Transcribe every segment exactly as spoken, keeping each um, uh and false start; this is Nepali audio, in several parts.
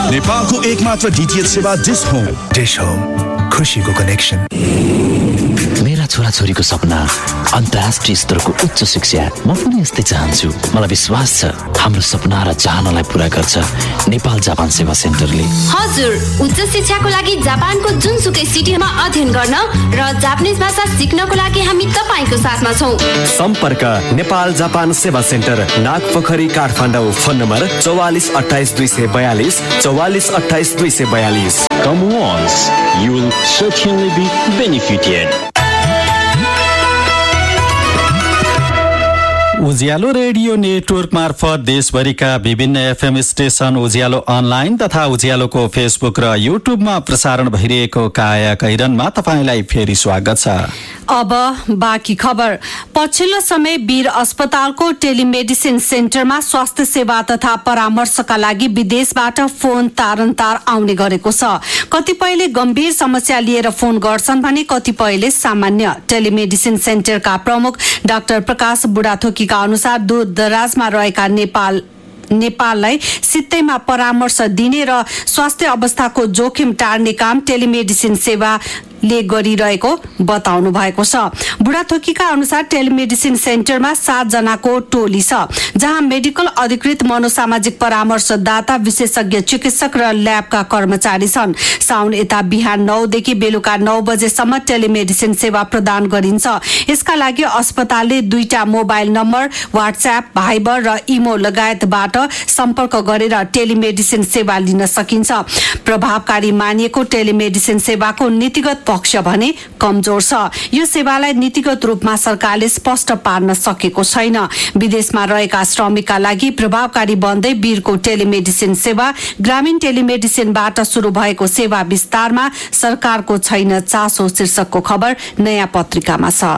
नेपालको एकमात्र डीटीएच सेवा डिश होम। डिश होम, खुसीको कनेक्सन। मेरा छोराछोरीको सपना अन्तर्राष्ट्रिय स्तरको उच्च शिक्षा। म पनि यस्तै चाहन्छु। मलाई विश्वास छ हाम्रो सपना र चाहनालाई पूरा गर्छ नेपाल जापान सेवा सेन्टरले। हजुर, उच्च शिक्षाको लागि जापानको जुनसुकै सिटीमा अध्ययन गर्न र जापानिज भाषा सिक्नको लागि हामी तपाईको साथमा छौं। सम्पर्क नेपाल जापान सेवा centre, Nagpokhari, Kathmandu. Phone number चौवालिस अठाइस दुई सय बयालिस, चौवालिस अठाइस दुई सय बयालिस। Come once, you will certainly be benefited. Ujyaalo radio network मार्फत देशभरिका विभिन्न एफएम स्टेशन, उज्यालो अनलाइन तथा उज्यालोको फेसबुक र युट्युबमा प्रसारण भइरहेको काया कैरनमा तपाईलाई फेरि स्वागत छ। अब बाँकी खबर। पछिल्लो समय वीर अस्पतालको टेलिमेडिसिन सेन्टरमा स्वास्थ्य सेवा तथा परामर्शका लागि विदेशबाट फोन तारन्तार आउने गरेको छ। कतिपयले गम्भीर समस्या लिएर फोन गर्छन् भने कतिपयले सामान्य। टेलिमेडिसिन सेन्टरका प्रमुख डाक्टर प्रकाश बुढाथोकीका अनुसार दूर दराजमा रहेका नेपाल नेपाललाई सित्तैमा परामर्श दिने र स्वास्थ्य अवस्थाको जोखिम टार्ने काम टेलिमेडिसिन सेवा ले गरिरहेको बताउनु भएको छ। बुढाथोकीका अनुसार टेलिमेडिसिन सेन्टरमा सात जनाको टोली छ, जहाँ मेडिकल अधिकृत, मनोसामाजिक परामर्शदाता, विशेषज्ञ चिकित्सक र ल्याबका कर्मचारी छन्। साउन यता बिहान नौ देखि बेलुका नौ बजेसम्म टेलिमेडिसिन सेवा प्रदान गरिन्छ। यसका लागि अस्पतालले दुईटा मोबाइल नम्बर, व्हाट्सएप, भाइबर र इमो लगायतबाट सम्पर्क गरेर टेलिमेडिसिन सेवा लिन सकिन्छ। प्रभावकारी मानिएको टेलिमेडिसिन सेवाको नीतिगत पक्ष भने कमजोर छ। यो सेवालाई नीतिगत रूपमा सरकारले स्पष्ट पार्न सकेको छैन। विदेशमा रहेका श्रमिकका लागि प्रभावकारी बन्दै वीरको टेलिमेडिसिन सेवा, ग्रामीण टेलिमेडिसिनबाट सुरु भएको सेवा विस्तारमा सरकारको छैन चासो शीर्षकको खबर नयाँ पत्रिकामा छ।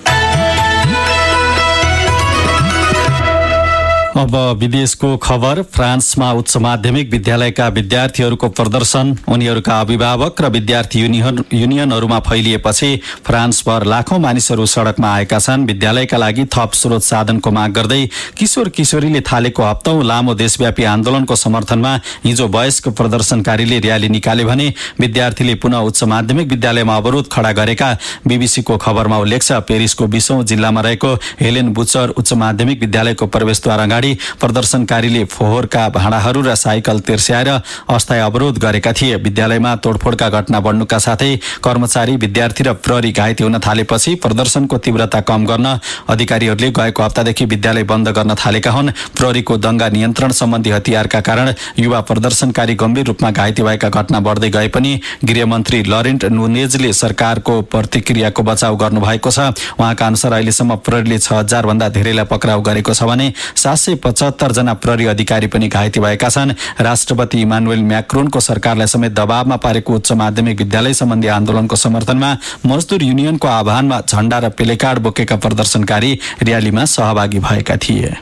अब विदेशको खबर। फ्रान्समा उच्च माध्यमिक विद्यालयका विद्यार्थीहरूको प्रदर्शन, उनीहरूका अभिभावक र विद्यार्थी युनियन युनियनहरूमा फैलिएपछि फ्रान्सभर लाखौं मानिसहरू सड़कमा आएका छन्। विद्यालयका लागि थप स्रोत साधनको माग गर्दै किशोर किशोरीले थालेको हप्तौं लामो देशव्यापी आन्दोलनको समर्थनमा हिजो वयस्क प्रदर्शनकारीले र्याली निकाले भने विद्यार्थीले पुनः उच्च माध्यमिक विद्यालयमा अवरोध खडा गरेका बीबीसीको खबरमा उल्लेख छ। पेरिसको बीसौं जिल्लामा रहेको हेलेन बुचर उच्च माध्यमिक विद्यालयको प्रवेशद्वार अगाडि प्रदर्शनकारीले फोहोरका भाँडाहरू र साइकल तिर्स्याएर अस्थायी अवरोध गरेका थिए। विद्यालयमा तोडफोडका घटना बढ्नुका साथै कर्मचारी, विद्यार्थी र प्रहरी घाइते हुन थालेपछि प्रदर्शनको तीव्रता कम गर्न अधिकारीहरूले गएको हप्तादेखि विद्यालय बन्द गर्न थालेका हुन्। प्रहरीको दंगा नियन्त्रण सम्बन्धी हतियारका कारण युवा प्रदर्शनकारी गम्भीर रूपमा घाइते भएका घटना बढ्दै गए पनि गृहमन्त्री लरेन्ट नुनेजले सरकारको प्रतिक्रियाको बचाउ गर्नुभएको छ। उहाँका अनुसार अहिलेसम्म प्रहरीले छ हजार भन्दा धेरैलाई पक्राउ गरेको छ भने सात सय पचहत्तर जना प्रहरी अधिकारी पनि घाइते भएका छन्। राष्ट्रपति इमानुएल म्याक्रोनको सरकारलाई समेत दबावमा पारेको उच्च माध्यमिक विद्यालय सम्बन्धी आन्दोलनको समर्थनमा मजदुर युनियनको आह्वानमा झण्डा र प्लेकार्ड बोकेका प्रदर्शनकारी र्यालीमा सहभागी भएका थिए।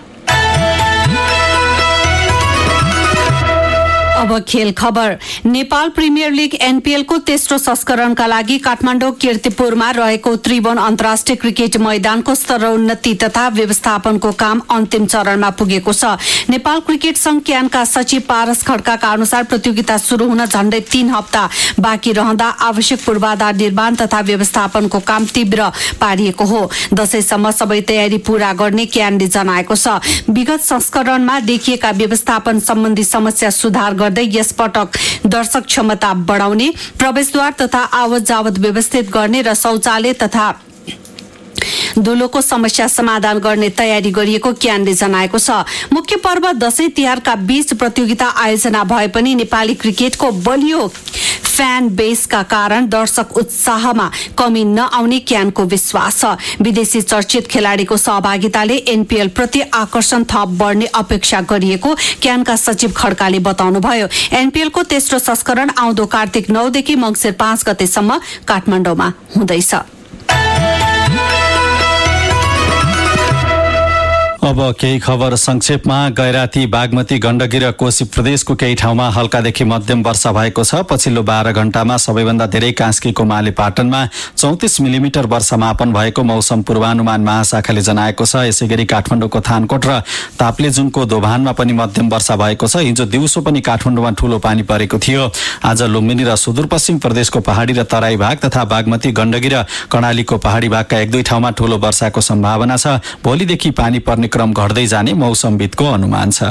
अब खेल खबर। नेपाल प्रिमियर लीग एनपीएल को तेस्रो संस्करणका लागि काठमाडौँ कीर्तिपुरमा रहेको त्रिभुवन अन्तर्राष्ट्रिय क्रिकेट मैदानको स्तरोन्नति तथा व्यवस्थापनको काम अन्तिम चरणमा पुगेको छ। नेपाल क्रिकेट संघ क्यानका सचिव पारस खड्काका अनुसार प्रतियोगिता शुरू हुन झण्डै तीन हप्ता बाँकी रहँदा आवश्यक पूर्वाधार निर्माण तथा व्यवस्थापनको काम तीव्र पारिएको हो। दशैंसम्म सबै तयारी पूरा गर्ने क्यानले जनाएको छ। विगत संस्करणमा देखिएका व्यवस्थापन सम्बन्धी समस्या सुधार गर्दै यस पटक दर्शक क्षमता बढाउने, प्रवेशद्वार तथा आवत जावत व्यवस्थित गर्ने र शौचालय तथा धुलोको समस्या समाधान गर्ने तयारी गरिएको क्यानले जनाएको छ। मुख्य पर्व दशैं तिहारका बीच प्रतियोगिता आयोजना भए पनि नेपाली क्रिकेटको बलियो फ्यान बेसका कारण दर्शक उत्साहमा कमी नआउने क्यानको विश्वास छ। विदेशी चर्चित खेलाडीको सहभागिताले एनपीएल प्रति आकर्षण थप बढ्ने अपेक्षा गरिएको क्यानका सचिव खड्काले बताउनुभयो। एनपीएलको तेस्रो संस्करण आउँदो कार्तिक नौ देखि मंसिर पाँच गतेसम्म काठमाडौँमा हुँदैछ। अब केही खबर संक्षेपमा। गैराती, बागमती, गण्डकी र कोशी प्रदेशको केही ठाउँमा हल्कादेखि मध्यम वर्षा भएको छ। पछिल्लो बाह्र घण्टामा सबैभन्दा धेरै कास्कीको मालेपाटनमा चौतिस मिलिमिटर वर्षा मापन भएको मौसम पूर्वानुमान महाशाखाले जनाएको छ। यसैगरी काठमाडौँको थानकोट र ताप्लेजुङको दोभानमा पनि मध्यम वर्षा भएको छ। हिजो दिउँसो पनि काठमाडौँमा ठूलो पानी परेको थियो। आज लुम्बिनी र सुदूरपश्चिम प्रदेशको पहाडी र तराई भाग तथा बागमती, गण्डकी र कर्णालीको पहाडी भागका एक दुई ठाउँमा ठूलो वर्षाको सम्भावना छ। भोलिदेखि पानी पर्ने क्रम घट्दै जाने मौसमविदको अनुमान छ।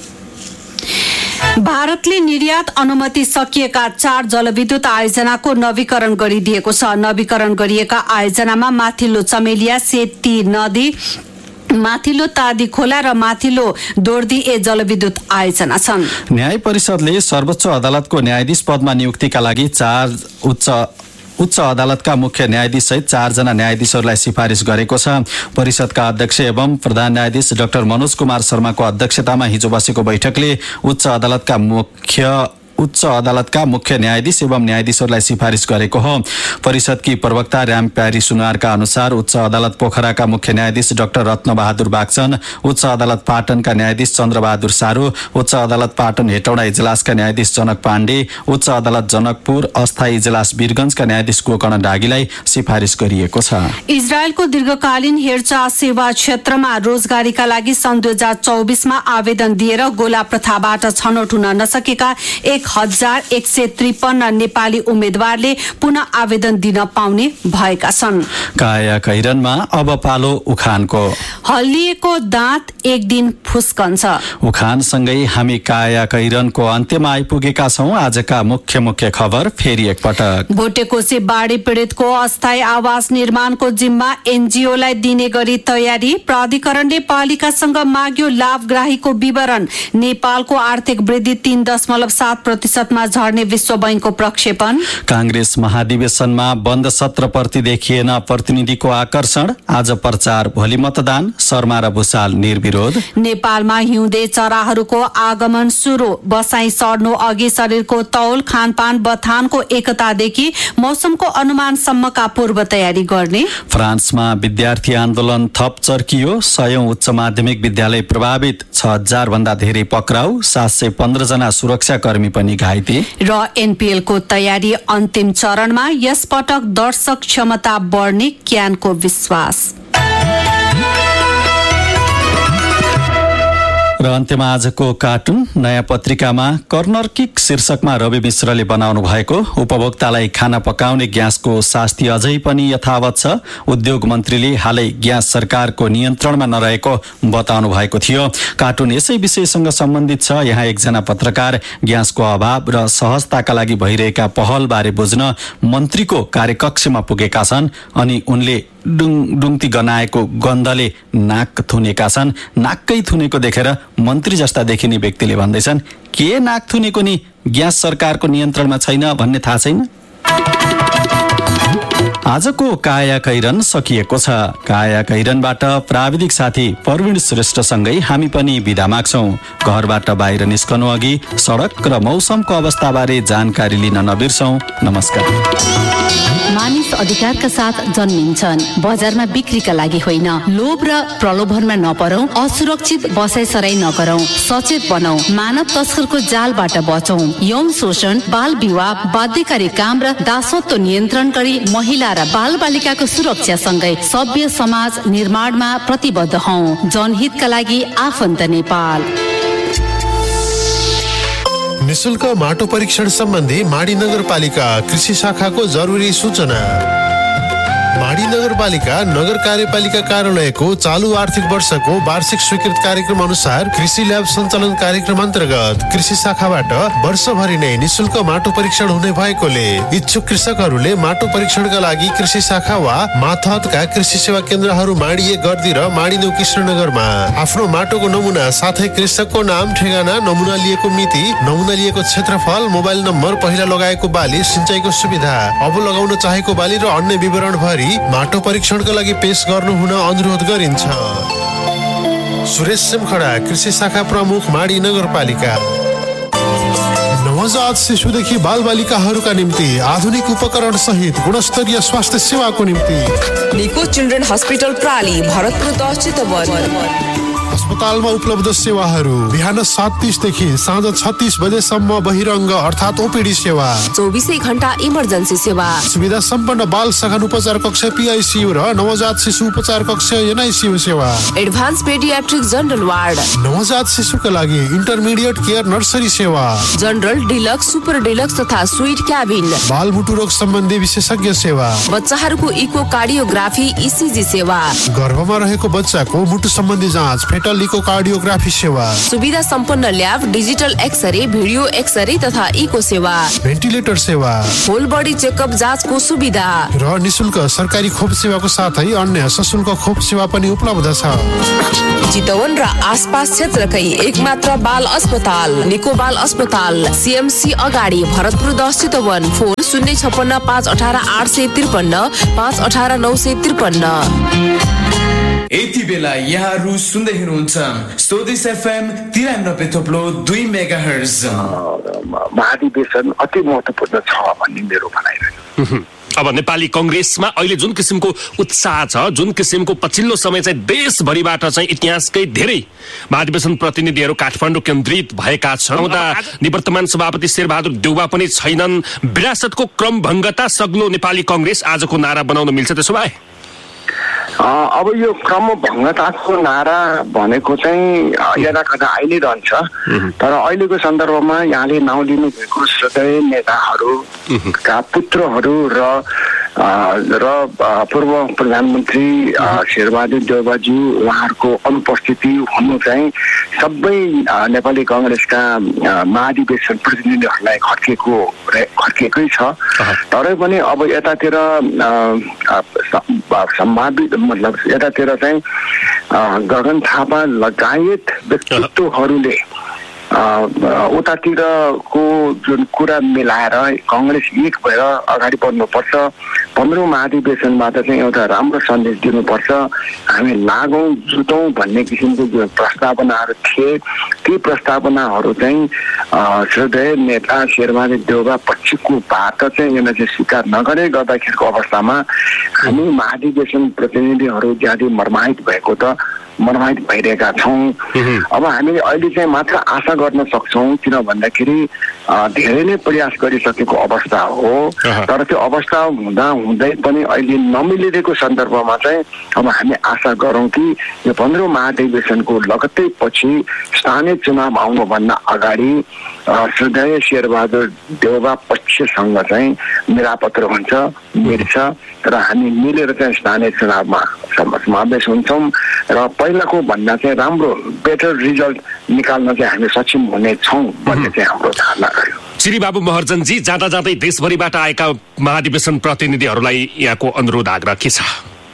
भारतले निर्यात अनुमति सकिएका चार जलविद्युत आयोजनाको नवीकरण गरिदिएको छ। नवीकरण गरिएका आयोजनामा माथिल्लो चमेलिया सेती नदी, माथिल्लो तादी खोला र माथिल्लो दोर्दी ए जलविद्युत आयोजना छन्। न्याय परिषदले सर्वोच्च अदालतको न्यायाधीश पदमा नियुक्तिका लागि चार उच्च उच्च अदालतका मुख्य न्यायाधीश सहित चारजना न्यायाधीशहरूलाई सिफारिस गरेको छ। परिषदका अध्यक्ष एवं प्रधान न्यायाधीश डाक्टर मनोज कुमार शर्माको अध्यक्षतामा हिजो बसेको बैठकले उच्च अदालतका मुख्य उच्च अदालतका मुख्य न्यायाधीश एवं न्यायाधीशहरूलाई सिफारिस गरेको हो। परिषदकी प्रवक्ता राम प्यारी सुनारका अनुसार उच्च अदालत पोखराका मुख्य न्यायाधीश डाक्टर रत्नबहादुर बागचन, उच्च अदालत पाटनका न्यायाधीश चन्द्रबहादुर सारू, उच्च अदालत पाटन हेटौडा इजलासका न्यायाधीश जनक पाण्डे, उच्च अदालत जनकपुर अस्थायी इजलास वीरगञ्जका न्यायाधीश गोकर्ण डागीलाई सिफारिस गरिएको छ। इजरायलको दीर्घकालीन हेरचाह सेवा क्षेत्रमा रोजगारीका लागि सन् दुई हजार चौबिसमा आवेदन दिएर गोला प्रथाबाट छनौट हुन नसकेका एक हजार एक सय त्रिपन्न नेपाली उम्मेद्वारले पुनः आवेदन दिन पाउने भएका छन्। काया कैरनमा अब पालो उखानको। हल्लिएको दाँत एक दिन फुस्कन्छ। उखानसँगै हामी काया कैरनको अन्त्यमा आइपुगेका छौं। आजका मुख्य मुख्य खबर फेरि एकपटक। भोटेकोशी बाढी पीडितको अस्थायी आवास निर्माणको जिम्मा एनजीओलाई दिने गरी तयारी। प्राधिकरणले पालिकासँग माग्यो लाभग्राहीको विवरण। नेपालको आर्थिक वृद्धि तीन दशमलव सात प्रतिशतमा झर्ने विश्व बैंकको प्रक्षेपण। कांग्रेस महाधिवेशनमा बन्द सत्रप्रति देखिएन प्रतिनिधिको आकर्षण। आज प्रचार, भोलि मतदान। शर्मा र भुसाल निर्विरोध। नेपालमा हिउँदे चराहरूको आगमन सुरु। बसाई सर्नु अघि शरीरको तौल, खानपान, बथानको एकतादेखि मौसमको अनुमानसम्मका पूर्व तयारी गर्ने। फ्रान्समा विद्यार्थी आन्दोलन थप चर्कियो। सयौं उच्च माध्यमिक विद्यालय प्रभावित। छ हजार भन्दा धेरै पक्राउ। सात सय पन्ध्र जना सुरक्षाकर्मी पनि घाइते। र एनपीएल को तयारी अन्तिम चरणमा। यस पटक दर्शक क्षमता बढ्ने क्यानको विश्वास। र अन्त्यमा आजको कार्टुन। नयाँ पत्रिकामा कर्नर किक शीर्षकमा रवि मिश्रले बनाउनु भएको उपभोक्तालाई खाना पकाउने ग्यासको शास्ति अझै पनि यथावत छ। उद्योग मन्त्रीले हालै ग्यास सरकारको नियन्त्रणमा नरहेको बताउनु भएको थियो। कार्टुन यसै विषयसँग सम्बन्धित छ। यहाँ एकजना पत्रकार ग्यासको अभाव र सहजताका लागि भइरहेका पहल बारे बुझ्न मन्त्रीको कार्यकक्षमा पुगेका छन् अनि उनले डुङ डुङ्ती गनाएको गन्धले नाक थुनेका छन्। नाकै थुनेको देखेर मन्त्री जस्ता देखिने व्यक्तिले भन्दैछन्, के नाक थुनेको नि ग्यास सरकारको नियन्त्रणमा छैन भन्ने थाहा छैन। आजको काया कैरन सकिएको छ। काया कैरनबाट प्राविधिक साथी प्रवीण श्रेष्ठसँगै हामी पनि बिदा माग्छौं। घरबाट बाहिर निस्कनु अघि सडक र मौसमको अवस्थाबारे जानकारी लिन नबिर्सौं। नमस्कार। मानिस अधिकारका साथ जन्मिन्छन्, बजारमा बिक्रीका लागि होइन। लोभ र प्रलोभनमा नपरौं, असुरक्षित बसाइसराई नगरौं, सचेत बनौं, मानव तस्करको जालबाट बचौं। यौन शोषण, बाल विवाह, बाध्यकारी काम र दासत्व नियन्त्रण गरी महिला र बाल बालिकाको सुरक्षा सँगै सभ्य समाज निर्माणमा प्रतिबद्ध हौं। जनहितका लागि आफन्त नेपाल। निशुल्क माटो परीक्षण सम्बन्धी माडी नगरपालिका कृषि शाखाको जरुरी सूचना। माडी नगरपालिका नगर कार्यपालिका कार्यालयको चालू आर्थिक वर्षको वार्षिक स्वीकृत कार्यक्रम अनुसार कृषि ल्याब सञ्चालन कार्यक्रम अन्तर्गत कृषि शाखाबाट वर्षभरि नै निशुल्क माटो परीक्षण हुने भएकोले इच्छुक कृषकहरूले माटो परीक्षणका लागि कृषि शाखा वा माथहतका कृषि सेवा केन्द्रहरू माडी एक गर्दी र माडी नौ कृष्णनगरमा आफ्नो माटोको नमुना साथै कृषकको नाम, ठेगाना, नमुना लिएको मिति, नमुना लिएको क्षेत्रफल, मोबाइल नम्बर, पहिला लगाएको बाली, सिंचाइको सुविधा, अब लगाउन चाहेको बाली र अन्य विवरण भरि माटो परीक्षणका लागि पेश गर्नु हुन अनुरोध गरिन्छ। सुरेश सिमखडा, कृषि शाखा प्रमुख, माडी नगरपालिका। नवजात शिशुदेखि बाल बालिकाहरूका निम्ति आधुनिक उपकरण सहित गुणस्तरीय स्वास्थ्य सेवाको निम्ति निको चिल्ड्रेन हस्पिटल प्राली, भरतपुर दस चितवन। अस्पतालमा उपलब्ध सेवाहरू बिहान सात तीस देखि साँझ छत्तीस बजेसम्म बहिरङ्ग अर्थात् ओपीडी सेवा, चौबिसै घण्टा इमर्जेन्सी सेवा, सुविधा सम्पन्न बाल सघन उपचार कक्ष पीआईसीयू र नवजात शिशु उपचार कक्ष एनआईसीयू सेवा, एडभान्स पेडियाट्रिक जनरल वार्ड, नवजात शिशुका लागि इन्टरमिडिएट केयर नर्सरी सेवा, जनरल डिलक्स, सुपर डिलक्स तथा स्वीट क्याबिन, बाल मुटु रोग सम्बन्धी विशेषज्ञ सेवा, बच्चाहरूको इको कार्डियोग्राफी इसीजी सेवा, गर्भमा रहेको बच्चाको मुटु सम्बन्धी जाँच फेटल इको कार्डियोग्राफी सेवा, सुविधा सम्पन्न lab, digital x-ray, video x-ray तथा इको सेवा, भेन्टिलेटर सेवा, होल बडी चेकअप जाँचको सुविधा र निशुल्क सरकारी खोप सेवाको साथै अन्य सशुल्क खोप सेवा पनि उपलब्ध छ। चितवन र आसपास क्षेत्रकै एकमात्र बाल अस्पताल निको बाल अस्पताल, सीएमसी अगाडि, भरतपुर दस चितवन। फोन शून्य छप्पन्न पाँच अठार आठ सय त्रिपन्न पाँच अठार नौ सय त्रिपन्न। यति बेला यहाँहरू सुन्दै हुनुहुन्छ स्वदेश एफएम तिरानब्बे थोप्लो दुई मेगा हर्ज। महाधिवेशन अति महत्त्वपूर्ण छ भन्ने मेरो भनाइरहेको। अब नेपाली कंग्रेसमा अहिले जुन किसिमको उत्साह छ, जुन किसिमको पछिल्लो समय चाहिँ देशभरिबाट चाहिँ इतिहासकै धेरै महाधिवेशन प्रतिनिधिहरू काठमाडौँ केन्द्रित भएका छन्। निवर्तमान सभापति शेरबहादुर देउवा पनि छैनन्। विरासतको क्रमभङ्गता सग्लो नेपाली कंग्रेस आजको नारा बनाउन मिल्छ त्यसो भए? अब यो क्रमभङ्गताको नारा भनेको चाहिँ यता कता आइ नै रहन्छ, तर अहिलेको सन्दर्भमा यहाँले नाउँ लिनु भएको श्रद्धेय नेताहरूका पुत्रहरू र र पूर्व प्रधानमन्त्री शेरबहादुर देउवाज्यू उहाँहरूको अनुपस्थिति हुनु चाहिँ सबै नेपाली कङ्ग्रेसका महाधिवेशन प्रतिनिधिहरूलाई खर्केको खर्केकै छ। तरै पनि अब यतातिर सम्भावित मतलब यतातिर चाहिँ गगन थापा लगायत व्यक्तित्वहरूले उतातिरको जुन कुरा मिलाएर कङ्ग्रेस एक भएर अगाडि बढ्नुपर्छ, पन्ध्रौँ महाधिवेशनबाट चाहिँ एउटा राम्रो सन्देश दिनुपर्छ, हामी लागौँ जुटौँ भन्ने किसिमको जुन प्रस्तावनाहरू थिए ती प्रस्तावनाहरू चाहिँ श्रद्धेय नेता शेरबहादुर देउवा पछिकोबाट चाहिँ यसलाई चाहिँ स्वीकार नगरे गर्दाखेरिको अवस्थामा हामी महाधिवेशन प्रतिनिधिहरू ज्यादै मर्माहित भएको त मर्माहित भइरहेका छौँ। अब हामीले अहिले चाहिँ मात्र आशा गर्न सक्छौँ, किन भन्दाखेरि धेरै नै प्रयास गरिसकेको अवस्था हो, तर त्यो अवस्था हुँदा हुँदै पनि अहिले नमिलिरहेको सन्दर्भमा चाहिँ अब हामी आशा गरौँ कि यो पन्ध्रौँ महाधिवेशनको लगत्तै पछि स्थानीय चुनाव आउनुभन्दा अगाडि श्रद्धेय शेरबहादुर देउवा पक्षसँग चाहिँ मिलापत्र हुन्छ, मिल्छ र हामी मिलेर चाहिँ स्थानीय चुनावमा समावेश हुन्छौँ र पहिलाको भन्दा चाहिँ राम्रो बेटर रिजल्ट निकाल्न चाहिँ हामी सक्षम हुने छौँ भन्ने चाहिँ हाम्रो धारणा रह्यो। श्री बाबु महर्जनजी, जाँदा जाँदै देशभरिबाट आएका महाधिवेशन प्रतिनिधिहरूलाई यहाँको अनुरोध आग्रह के छ?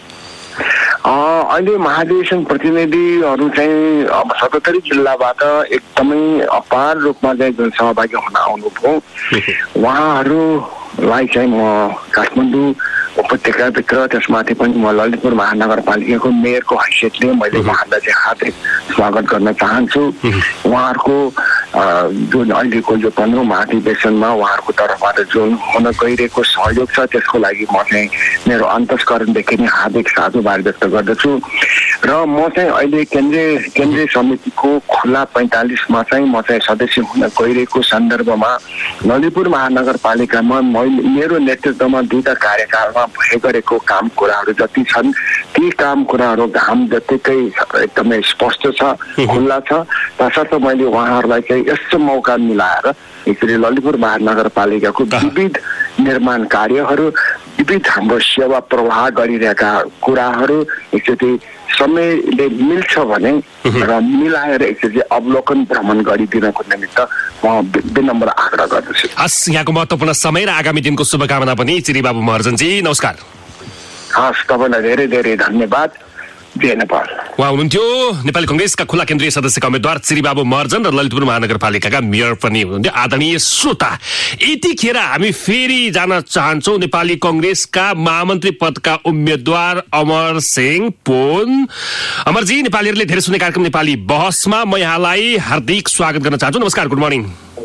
अहिले महाधिवेशन प्रतिनिधिहरू चाहिँ अब सतहत्तरी जिल्लाबाट एकदमै अपार रूपमा चाहिँ जुन सहभागी हुन आउनुभयो उहाँहरूलाई चाहिँ म काठमाडौँ उपत्यकाभित्र त्यसमाथि पनि म ललितपुर महानगरपालिकाको मेयरको हैसियतले मैले उहाँलाई चाहिँ हार्दिक स्वागत गर्न चाहन्छु। उहाँहरूको जुन अहिलेको यो पन्ध्रौँ महाधिवेशनमा उहाँहरूको तर्फबाट जुन हुन गइरहेको सहयोग छ त्यसको लागि म चाहिँ मेरो अन्तस्करणदेखि नै हार्दिक साधुवाद व्यक्त गर्दछु र म चाहिँ अहिले केन्द्रीय केन्द्रीय समितिको खुला पैँतालिसमा चाहिँ म चाहिँ सदस्य हुन गइरहेको सन्दर्भमा ललितपुर महानगरपालिकामा मेरो नेतृत्वमा दुईटा कार्यकालमा भए गरेको काम कुराहरू जति छन् ती काम कुराहरू घाम जतिकै एकदमै स्पष्ट छ, खुल्ला छ। तसर्थ मैले उहाँहरूलाई चाहिँ यस्तो मौका मिलाएर एकचोटि ललितपुर महानगरपालिकाको विविध निर्माण कार्यहरू, विविध हाम्रो सेवा प्रवाह गरिरहेका कुराहरू एकचोटि समयले मिल्छ भने र मिलाएर एकचोटि अवलोकन भ्रमण गरिदिनको निमित्त म विनम्र आग्रह गर्दछु। हस्, यहाँको महत्त्वपूर्ण समय र आगामी दिनको शुभकामना पनि श्री बाबु महर्जनजी। नमस्कार। हस्, तपाईँलाई धेरै धेरै धन्यवाद। जय नेपाल। उहाँ हुनुहुन्थ्यो नेपाली कंग्रेसका खुला केन्द्रीय सदस्यका उम्मेद्वार श्री बाबु महर्जन र ललितपुर महानगरपालिकाका मेयर पनि हुनुहुन्थ्यो। आदरणीय श्रोता, यतिखेर हामी फेरि जान चाहन्छौँ नेपाली कंग्रेसका महामन्त्री पदका उम्मेद्वार अमर सिंह पोन। अमरजी, नेपालीहरूले धेरै सुन्ने कार्यक्रम नेपाली बहसमा म यहाँलाई हार्दिक स्वागत गर्न चाहन्छु। नमस्कार, गुड मर्निङ।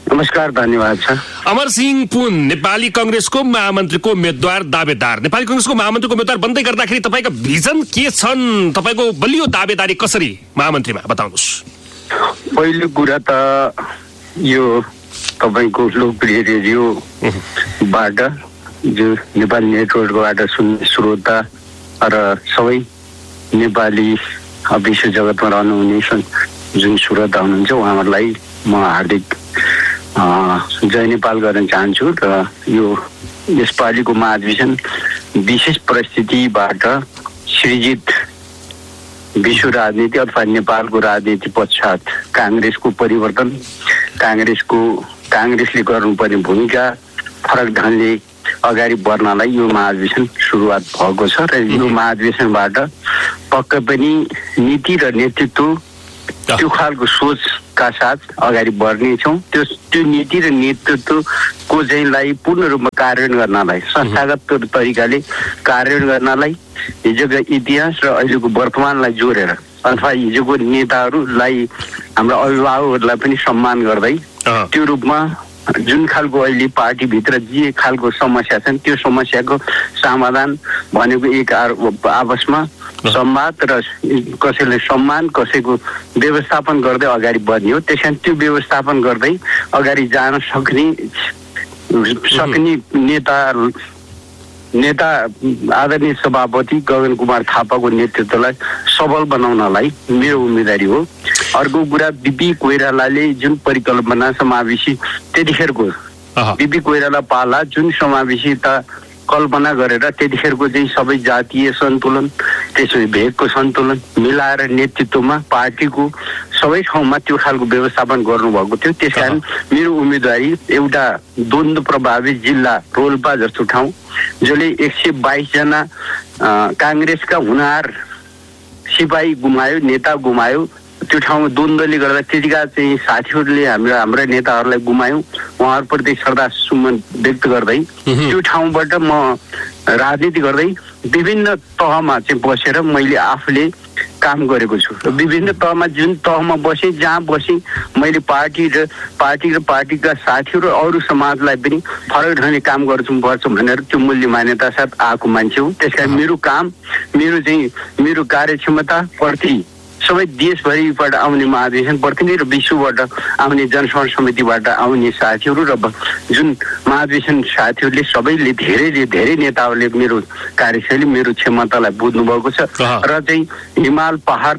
नमस्कार, धन्यवाद छ। अमर सिंह पुन नेपाली कांग्रेसको महामन्त्रीको उम्मेद्वार दावेदार, नेपाली कांग्रेसको महामन्त्रीको उम्मेद्वार बन्दै गर्दाखेरि तपाईँका भिजन के छन्? तपाईँको बलियो दावेदारी कसरी महामन्त्रीमा बताउनुहोस्। पहिलो कुरा त यो तपाईँको लोकप्रिय रेडियोबाट जो नेपाली नेटवर्कबाट सुन्ने श्रोता र सबै नेपाली विश्व जगतमा रहनुहुने जुन श्रोता हुनुहुन्छ उहाँहरूलाई म हार्दिक जय नेपाल गर्न चाहन्छु। र यो यसपालिको महाधिवेशन विशेष परिस्थितिबाट सृजित विश्व राजनीति अथवा नेपालको राजनीति पश्चात काङ्ग्रेसको परिवर्तन, काङ्ग्रेसको काङ्ग्रेसले गर्नुपर्ने भूमिका फरक ढङ्गले अगाडि बढ्नलाई यो महाधिवेशन सुरुवात भएको छ। र यो महाधिवेशनबाट पक्कै पनि नीति र नेतृत्व त्यो खालको सोचका साथ अगाडि बढ्नेछौँ। त्यो त्यो नीति र नेतृत्वको चाहिँलाई पूर्ण रूपमा कार्यान्वयन गर्नलाई, संस्थागत तरिकाले कार्यान्वयन गर्नलाई हिजोको इतिहास र अहिलेको वर्तमानलाई जोडेर अथवा हिजोको नेताहरूलाई हाम्रा अभिभावकहरूलाई पनि सम्मान गर्दै त्यो रूपमा जुन खालको अहिले पार्टीभित्र जे खालको समस्या छन् त्यो समस्याको समाधान भनेको एक आपसमा संवाद र कसैले सम्मान कसैको व्यवस्थापन गर्दै अगाडि बढ्ने हो। त्यस कारण त्यो व्यवस्थापन गर्दै अगाडि जान सक्ने सक्ने नेता नेता आदरणीय सभापति गगन कुमार थापाको नेतृत्वलाई सबल बनाउनलाई मेरो उम्मेदवारी हो। अर्को कुरा बिपी कोइरालाले जुन परिकल्पना समावेशी त्यतिखेरको बिपी कोइराला पाला जुन समावेशिता कल्पना गरेर त्यतिखेरको चाहिँ सबै जातीय सन्तुलन त्यसपछि भेगको सन्तुलन मिलाएर नेतृत्वमा पार्टीको सबै ठाउँमा त्यो खालको व्यवस्थापन गर्नुभएको थियो। त्यस कारण मेरो उम्मेदवारी एउटा द्वन्द्व प्रभावित जिल्ला रोल्पा जस्तो ठाउँ जसले एक सय बाइसजना काङ्ग्रेसका हुनहार सिपाही गुमायो, नेता गुमायो। त्यो ठाउँमा द्वन्द्वले गर्दा त्यतिका चाहिँ साथीहरूले हाम्रा हाम्रा नेताहरूलाई गुमायौँ। उहाँहरूप्रति श्रद्धा सुमन व्यक्त गर्दै त्यो ठाउँबाट म राजनीति गर्दै विभिन्न तहमा चाहिँ बसेर मैले आफूले काम गरेको छु। र विभिन्न तहमा जुन तहमा बसेँ जहाँ बसेँ मैले पार्टी र पार्टी र पार्टीका साथीहरू र अरू समाजलाई पनि फरक ढङ्गले काम गर्नुपर्छ भनेर त्यो मूल्य मान्यता साथ आएको मान्छे हो। त्यस कारण मेरो काम मेरो चाहिँ मेरो कार्यक्षमता प्रति सबै देशभरिबाट आउने महाधिवेशन प्रतिनिधि र विश्वबाट आउने जनसभा समितिबाट आउने साथीहरू र जुन महाधिवेशन साथीहरूले सबैले धेरैले धेरै नेताहरूले मेरो कार्यशैली मेरो क्षमतालाई बुझ्नुभएको छ र चाहिँ हिमाल पहाड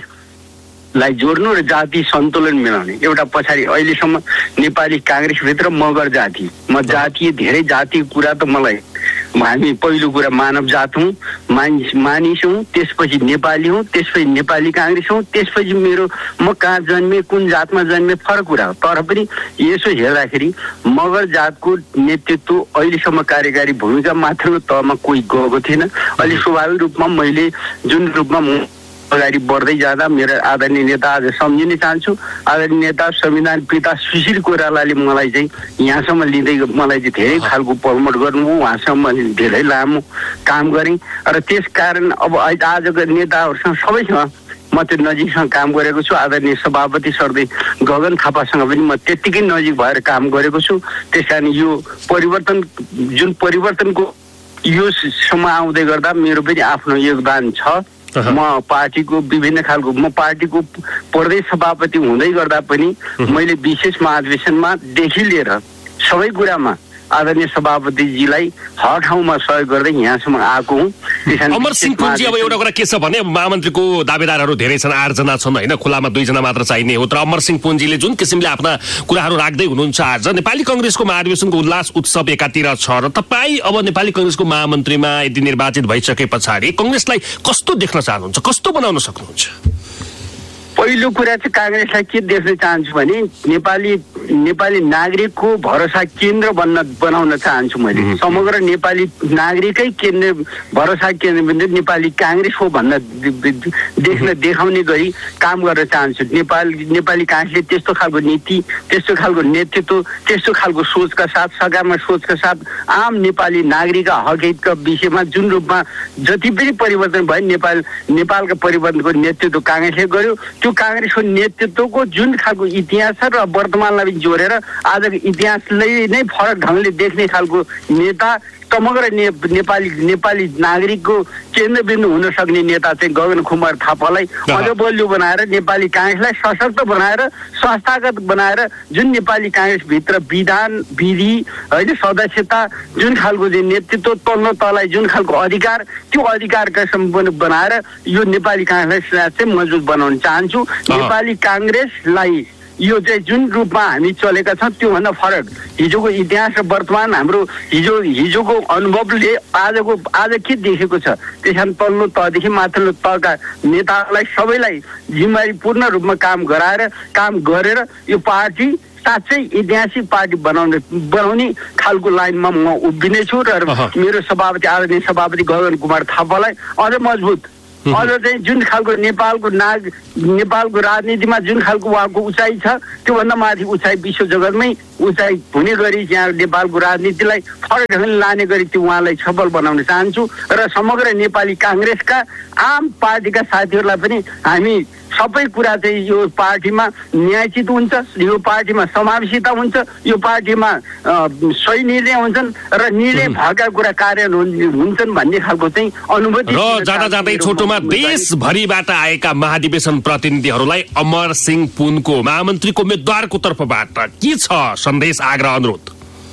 तराईलाई जोड्नु र जाति सन्तुलन मिलाउने एउटा पछाडि अहिलेसम्म नेपाली काङ्ग्रेसभित्र मगर जाति म जातीय धेरै जातिको कुरा त मलाई हामी पहिलो कुरा मानव जात हौँ, मानिस मानिस हौँ, त्यसपछि नेपाली हौँ, त्यसपछि नेपाली काङ्ग्रेस हौँ, त्यसपछि मेरो म कहाँ जन्मे कुन जातमा जन्मे फरक कुरा हो। तर पनि यसो हेर्दाखेरि मगर जातको नेतृत्व अहिलेसम्म कार्यकारी भूमिका माथिल्लो तहमा कोही गएको थिएन। अहिले स्वाभाविक रूपमा मैले जुन रूपमा अगाडि बढ्दै जाँदा मेरो आदरणीय नेता आज सम्झिन चाहन्छु। आदरणीय नेता संविधान पिता सुशील कोइरालाले मलाई चाहिँ यहाँसम्म लिँदै मलाई चाहिँ धेरै खालको प्रमोट गर्नुभयो। उहाँसम्म धेरै लामो काम गरेँ र त्यस कारण अब आजको नेताहरूसँग सबैसँग म त्यो नजिकसँग काम गरेको छु। आदरणीय सभापति सर्दै गगन थापासँग पनि म त्यत्तिकै नजिक भएर काम गरेको छु। त्यस कारण यो परिवर्तन जुन परिवर्तनको यो समय आउँदै गर्दा मेरो पनि आफ्नो योगदान छ। म पार्टीको विभिन्न खालको म पार्टीको प्रदेश सभापति हुँदै गर्दा पनि मैले विशेष महाधिवेशनमा देखि लिएर सबै कुरामा आदरणीय सभापतिजीलाई हर ठाउँमा सहयोग गर्दै यहाँसम्म आएको हुँ। अमर सिंह पुनजी, अब एउटा कुरा के छ भने महामन्त्रीको दावेदारहरू धेरै छन्, आठजना छन् होइन, खुलामा दुईजना मात्र चाहिने हो। तर अमर सिंह पुनजीले जुन किसिमले आफ्ना कुराहरू राख्दै हुनुहुन्छ आज नेपाली काङ्ग्रेसको महाधिवेशनको उल्लास उत्सव एकातिर छ र तपाईँ अब नेपाली काङ्ग्रेसको महामन्त्रीमा यदि निर्वाचित भइसके पछाडि काङ्ग्रेसलाई कस्तो देख्न चाहनुहुन्छ, कस्तो बनाउन सक्नुहुन्छ? पहिलो कुरा चाहिँ काङ्ग्रेसलाई के देख्न चाहन्छु भने नेपाली नेपाली नागरिकको भरोसा केन्द्र बन्न बनाउन चाहन्छु। मैले समग्र नेपाली नागरिकै केन्द्र भरोसा केन्द्र बिन्दु नेपाली काङ्ग्रेस हो भन्न देख्न देखाउने गरी काम गर्न चाहन्छु। नेपाल नेपाली काङ्ग्रेसले त्यस्तो खालको नीति, त्यस्तो खालको नेतृत्व, त्यस्तो खालको सोचका साथ सकारात्मक सोचका साथ आम नेपाली नागरिकका हकहितका विषयमा जुन रूपमा जति पनि परिवर्तन भयो नेपाल नेपालका परिवर्तनको नेतृत्व काङ्ग्रेसले गर्यो। त्यो काङ्ग्रेसको नेतृत्वको जुन खालको इतिहास छ र वर्तमानलाई जोडेर आजको इतिहासलाई नै फरक ढङ्गले देख्ने खालको नेता समग्र ने, नेपाली नेपाली नागरिकको केन्द्रबिन्दु हुन सक्ने नेता चाहिँ गगन कुमार थापालाई अझ बलियो बनाएर नेपाली काङ्ग्रेसलाई सशक्त बनाएर संस्थागत बनाएर जुन नेपाली काङ्ग्रेसभित्र विधान विधि होइन सदस्यता जुन खालको चाहिँ नेतृत्व तल्लो तलाई जुन खालको अधिकार त्यो अधिकारका सम्पन्न बनाएर यो नेपाली काङ्ग्रेसलाई चाहिँ मजबुत बनाउन चाहन्छु। नेपाली काङ्ग्रेसलाई यो चाहिँ जुन रूपमा हामी चलेका छौँ त्योभन्दा फरक हिजोको इतिहास र वर्तमान हाम्रो हिजो हिजोको अनुभवले आजको आज के देखेको छ त्यस कारण तल्लो तहदेखि माथिल्लो तहका नेताहरूलाई सबैलाई जिम्मेवारी पूर्ण रूपमा काम गराएर काम गरेर यो पार्टी साँच्चै ऐतिहासिक पार्टी बनाउने बनाउने खालको लाइनमा म उभिनेछु र मेरो सभापति आदरणीय सभापति गगन कुमार थापालाई अझ मजबुत अझ चाहिँ जुन खालको नेपालको नाग नेपालको राजनीतिमा जुन खालको उहाँको उचाइ छ त्योभन्दा माथि उचाइ विश्व जगतमै उचाइ हुने गरी यहाँ नेपालको राजनीतिलाई फरक ढङ्गले लाने गरी त्यो उहाँलाई सफल बनाउन चाहन्छु र समग्र नेपाली काङ्ग्रेसका आम पार्टीका साथीहरूलाई पनि हामी सबै कुरा चाहिँ यो पार्टीमा न्यायचित हुन्छ, यो पार्टीमा समावेशिता हुन्छ, यो पार्टीमा सही निर्णय हुन्छन् र निर्णय भएका कुरा कार्यान्वयन हुन्छन् भन्ने खालको चाहिँ अनुभूति र जाँदा जाँदै छोटोमा देशभरिबाट आएका महाधिवेशन प्रतिनिधिहरूलाई अमर सिंह पुनको महामन्त्रीको उम्मेद्वारको तर्फबाट के छ सन्देश, आग्रह, अनुरोध?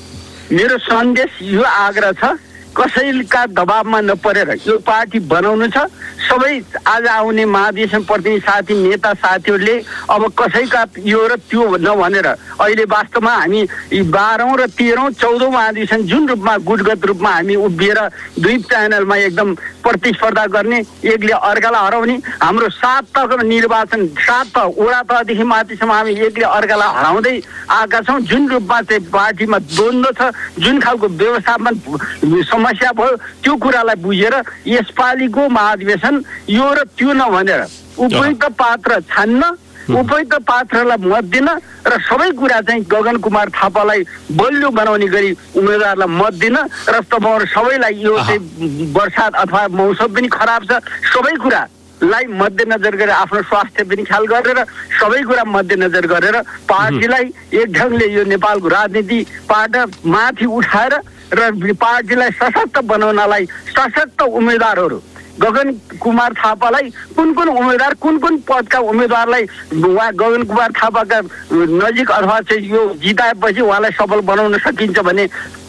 मेरो सन्देश यो आग्रह छ, कसैका दबावमा नपरेर यो पार्टी बनाउनु छ। सबै आज आउने महाधिवेशन प्रतिनिधि साथी नेता साथीहरूले अब कसैका यो र त्यो नभनेर अहिले वास्तवमा हामी बाह्रौँ र तेह्रौँ चौधौँ महाधिवेशन जुन रूपमा गुटगत रूपमा हामी उभिएर दुई च्यानलमा एकदम प्रतिस्पर्धा गर्ने, एकले अर्कालाई हराउने, हाम्रो सात तहको निर्वाचन सात तह वडा तहदेखि माथिसम्म हामी एकले अर्कालाई हराउँदै आएका छौँ। जुन रूपमा चाहिँ पार्टीमा द्वन्द्व छ, जुन खालको व्यवस्थापन समस्या भयो त्यो कुरालाई बुझेर यसपालिको महाधिवेशन यो र त्यो नभनेर उपयुक्त पात्र छान्न, उपयुक्त पात्रलाई मत दिन र सबै कुरा चाहिँ गगन कुमार थापालाई बलियो बनाउने गरी उम्मेदवारलाई मत दिन र तपाईँहरू सबैलाई यो चाहिँ वर्षात अथवा मौसम पनि खराब छ, सबै कुरा लाई मध्यनजर गरेर आफ्नो स्वास्थ्य पनि ख्याल गरेर सबै कुरा मध्यनजर गरेर पार्टीलाई एक ढङ्गले यो नेपालको राजनीतिबाट माथि उठाएर र पार्टीलाई सशक्त बनाउनलाई सशक्त उम्मेदवारहरू गगन कुमार थापालाई कुन कुन उम्मेदवार कुन कुन पदका उम्मेदवारलाई उहाँ गगन कुमार थापाका नजिक अथवा चाहिँ यो जिताएपछि उहाँलाई सफल बनाउन सकिन्छ भने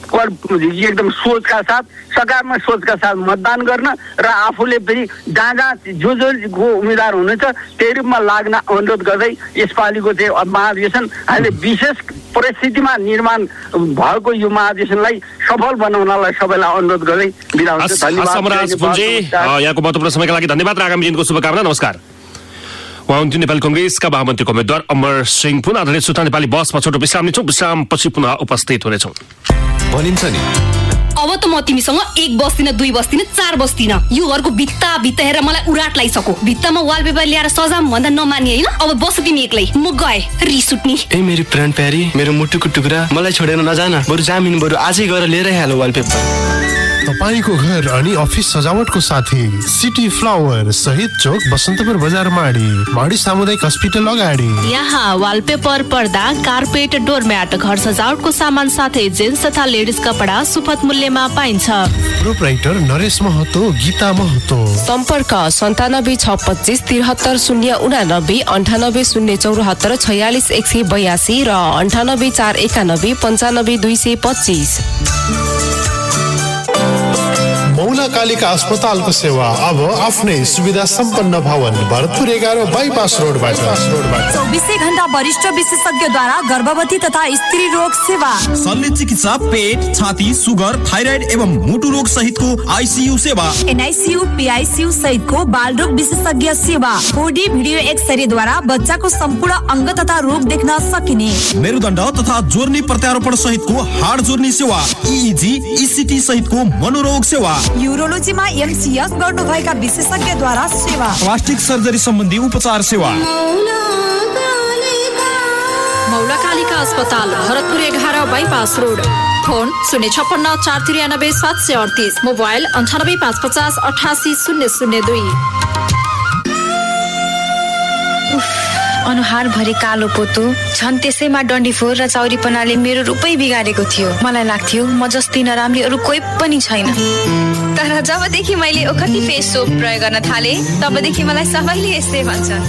एकदम सोचका साथ सकारात्मक सोचका साथ मतदान गर्न र आफूले पनि जहाँ जहाँ जो जो उम्मेदवार हुनुहुन्छ त्यही रूपमा लाग्न अनुरोध गर्दै यसपालिको चाहिँ महाधिवेशन अहिले विशेष परिस्थितिमा निर्माण भएको यो महाधिवेशनलाई सफल बनाउनलाई सबैलाई अनुरोध गर्दै बिदा हुन्छु। धन्यवाद। यहाँको महत्त्वपूर्ण समयका लागि धन्यवाद र आगामी दिनको शुभकामना। नमस्कार। उहाँ हुन्थ्यो नेपाली कङ्ग्रेसका महामन्त्रीको उम्मेद्वार अमर सिंह पुन। आधारित सुता नेपाली बसमा छोटो विश्राम लिन्छौँ, विश्रामपछि पुनः उपस्थित हुनेछौँ। भनिन्छ नि अब त म तिमीसँग एक बस्दिन, दुई बस्दिन, चार बस्दिन। यो घरको भित्ता भित्ता हेरेर मलाई उराट लागिसक्यो। भित्तामा वालपेपर ल्याएर सजाम भन्दा नमान्ने होइन। अब बस तिमी एक्लै, म गए रिस उठ्ने। ए मेरो प्राण प्यारी, मेरो मुटुको टुक्रा, मलाई छोडेर नजान। बरु जामिन बरु आजै गएर लिएरै हाल वालपेपर। तपाईको घर अनि अफिस सजावटको साथी सिटी फ्लावर शहीद चोक बसन्तपुर बजार माडी माडी सामुदायिक अस्पताल अगाडि। यहाँ वालपेपर, पर्दा, कार्पेट, डोरम्याट, घर सजावटको सामान साथै जेन्ट्स तथा लेडिज कपडा सुपथ मूल्यमा पाइन्छ। प्रोपराइटर नरेश महतो, गीता महतो। सम्पर्क सन्तानब्बे छ पच्चिस त्रिहत्तर शून्य उनानब्बे अन्ठानब्बे शून्य चौरात्तर छयालिस एक सय बयासी र अन्ठानब्बे चार एकानब्बे पन्चानब्बे दुई सय पच्चिस। मौला कालिका अस्पतालको सेवा अब आफ्नै सुविधा सम्पन्न भवन भरतपुर एघार बाइपास रोडबाट चौबिसै घण्टा वरिष्ठ विशेषज्ञद्वारा गर्भवती तथा स्त्री रोग सेवा, शल्य चिकित्सा, पेट, छाती, सुगर, थाइराइड एवं मुटु रोग सहितको आइसियु सेवा, एनआइसियु, पीआइसियु सहितको बाल रोग विशेषज्ञ सेवा, फोर डी भिडियो एक्सरे द्वारा बच्चाको सम्पूर्ण अंग तथा रोग देख्न सकिने, मेरुदण्ड तथा जोर्नी प्रत्यारोपण सहितको हाड जोर्नी सेवा, इइजी, इसिटी सहितको मनोरोग सेवा, यूरोलोजीमा एमसीएस गर्नुभएका विशेषज्ञद्वारा सेवा, प्लास्टिक सर्जरी सम्बन्धी उपचार सेवा। मौला कालिका अस्पताल भरतपुर एघार बाइपास रोड। फोन शून्य छप्पन्न चार त्रियानब्बे सात सय अडतिस, मोबाइल अन्ठानब्बे पाँच पचास अठासी शून्य शून्य दुई। अनुहार भरि कालो पोतो, झन् त्यसैमा डन्डीफोर र चौरीपनाले मेरो रूपै बिगारेको थियो। मलाई लाग्थ्यो म जस्तै नराम्री अरू कोही पनि छैन। तर जबदेखि मैले ओखती फेस सोप प्रयोग गर्न थाले, तबदेखि मलाई सबैले यस्तै भन्छन्।